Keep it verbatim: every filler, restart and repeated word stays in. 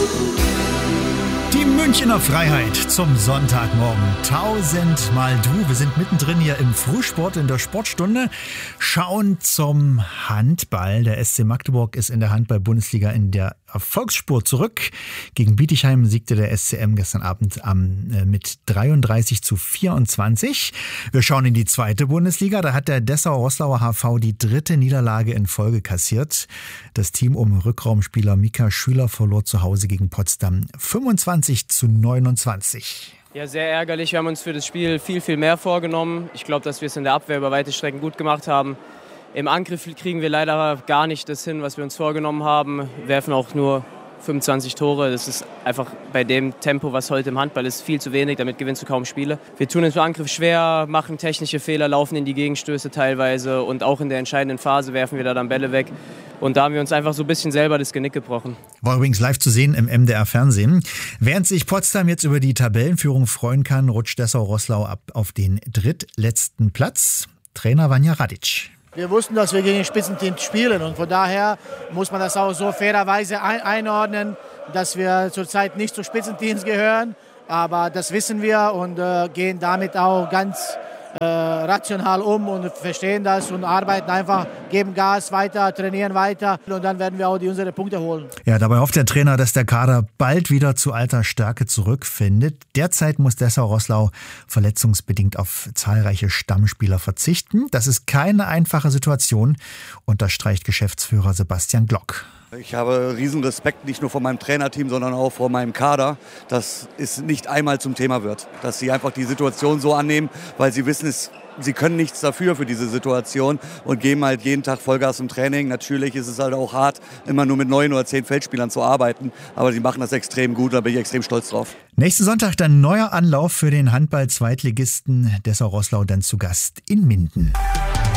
Die Münchner Freiheit zum Sonntagmorgen. Tausendmal du. Wir sind mittendrin hier im Frühsport in der Sportstunde. Schauen zum Handball. Der S C Magdeburg ist in der Handball-Bundesliga in der Erfolgsspur zurück. Gegen Bietigheim siegte der S C M gestern Abend am, äh, mit dreiunddreißig zu vierundzwanzig. Wir schauen in die zweite Bundesliga. Da hat der Dessau-Roßlauer H V die dritte Niederlage in Folge kassiert. Das Team um Rückraumspieler Mika Schüler verlor zu Hause gegen Potsdam fünfundzwanzig zu neunundzwanzig. Ja, sehr ärgerlich. Wir haben uns für das Spiel viel, viel mehr vorgenommen. Ich glaube, dass wir es in der Abwehr über weite Strecken gut gemacht haben. Im Angriff kriegen wir leider gar nicht das hin, was wir uns vorgenommen haben. Wir werfen auch nur fünfundzwanzig Tore. Das ist einfach bei dem Tempo, was heute im Handball ist, viel zu wenig. Damit gewinnst du kaum Spiele. Wir tun uns im Angriff schwer, machen technische Fehler, laufen in die Gegenstöße teilweise. Und auch in der entscheidenden Phase werfen wir da dann Bälle weg. Und da haben wir uns einfach so ein bisschen selber das Genick gebrochen. War übrigens live zu sehen im M D R-Fernsehen. Während sich Potsdam jetzt über die Tabellenführung freuen kann, rutscht Dessau-Roßlau ab auf den drittletzten Platz. Trainer Vanja Radic. Wir wussten, dass wir gegen ein Spitzenteam spielen und von daher muss man das auch so fairerweise ein- einordnen, dass wir zurzeit nicht zu Spitzenteams gehören. Aber das wissen wir und äh, gehen damit auch ganz äh, rational um und verstehen das und arbeiten einfach, geben Gas weiter, trainieren weiter und dann werden wir auch die unsere Punkte holen. Ja, dabei hofft der Trainer, dass der Kader bald wieder zu alter Stärke zurückfindet. Derzeit muss Dessau-Roßlau verletzungsbedingt auf zahlreiche Stammspieler verzichten. Das ist keine einfache Situation, unterstreicht Geschäftsführer Sebastian Glock. Ich habe riesen Respekt, nicht nur vor meinem Trainerteam, sondern auch vor meinem Kader, dass es nicht einmal zum Thema wird. Dass sie einfach die Situation so annehmen, weil sie wissen, es, sie können nichts dafür für diese Situation und geben halt jeden Tag Vollgas im Training. Natürlich ist es halt auch hart, immer nur mit neun oder zehn Feldspielern zu arbeiten, aber sie machen das extrem gut, da bin ich extrem stolz drauf. Nächsten Sonntag dann neuer Anlauf für den Handball-Zweitligisten Dessau-Roßlau, dann zu Gast in Minden.